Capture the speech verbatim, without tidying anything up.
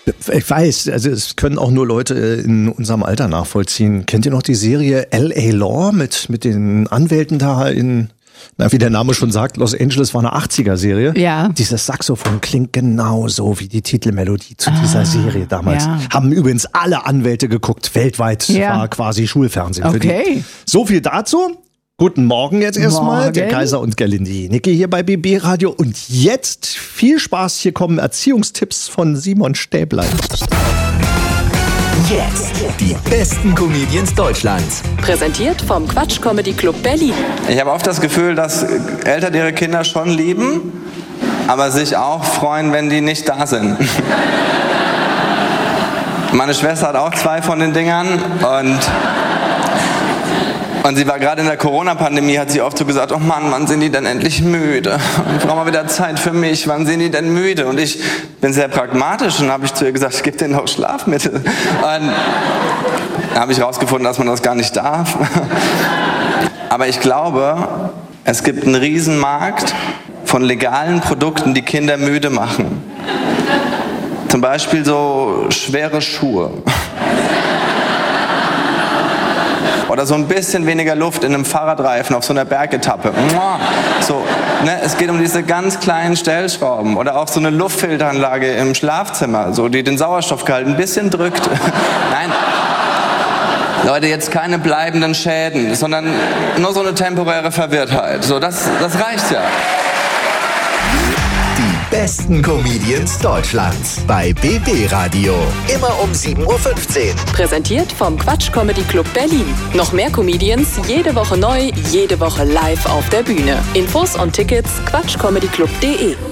Ich weiß, also es können auch nur Leute in unserem Alter nachvollziehen. Kennt ihr noch die Serie L A Law mit, mit den Anwälten da in, na, wie der Name schon sagt, Los Angeles war eine achtziger-Serie. Ja. Dieses Saxophon klingt genauso wie die Titelmelodie zu dieser ah, Serie damals. Ja. Haben übrigens alle Anwälte geguckt, weltweit, ja. war quasi Schulfernsehen okay. für die. So viel dazu. Guten Morgen jetzt erstmal, der Kaiser und Gerlinde Nicke hier bei B B Radio. Und jetzt viel Spaß, hier kommen Erziehungstipps von Simon Stäblein. Jetzt die besten Comedians Deutschlands. Präsentiert vom Quatsch Comedy Club Berlin. Ich habe oft das Gefühl, dass Eltern ihre Kinder schon lieben, aber sich auch freuen, wenn die nicht da sind. Meine Schwester hat auch zwei von den Dingern und... Und sie war gerade in der Corona-Pandemie, hat sie oft so gesagt, oh Mann, wann sind die denn endlich müde? Ich brauche mal wieder Zeit für mich, wann sind die denn müde? Und ich bin sehr pragmatisch und habe ich zu ihr gesagt, ich gebe denen auch Schlafmittel. Und da habe ich rausgefunden, dass man das gar nicht darf. Aber ich glaube, es gibt einen Riesenmarkt von legalen Produkten, die Kinder müde machen. Zum Beispiel so schwere Schuhe. Oder so ein bisschen weniger Luft in einem Fahrradreifen auf so einer Bergetappe. So, ne, es geht um diese ganz kleinen Stellschrauben. Oder auch so eine Luftfilteranlage im Schlafzimmer, so, die den Sauerstoffgehalt ein bisschen drückt. Nein, Leute, jetzt keine bleibenden Schäden, sondern nur so eine temporäre Verwirrtheit. So, das, das reicht ja. Die besten Comedians Deutschlands bei B B Radio. Immer um sieben Uhr fünfzehn. Präsentiert vom Quatsch Comedy Club Berlin. Noch mehr Comedians, jede Woche neu, jede Woche live auf der Bühne. Infos und Tickets quatschcomedyclub punkt de.